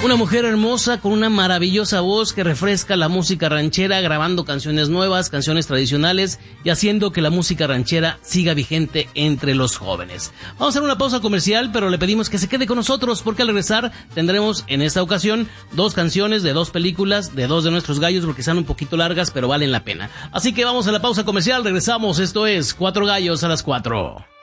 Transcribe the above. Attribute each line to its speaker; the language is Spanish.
Speaker 1: Una mujer hermosa con una maravillosa voz que refresca la música ranchera, grabando canciones nuevas, canciones tradicionales y haciendo que la música ranchera siga vigente entre los jóvenes. Vamos a hacer una pausa comercial, pero le pedimos que se quede con nosotros porque al regresar tendremos en esta ocasión 2 canciones de 2 películas de 2 de nuestros gallos, porque están un poquito largas pero valen la pena. Así que vamos a la pausa comercial, regresamos. Esto es 4 Gallos a las 4.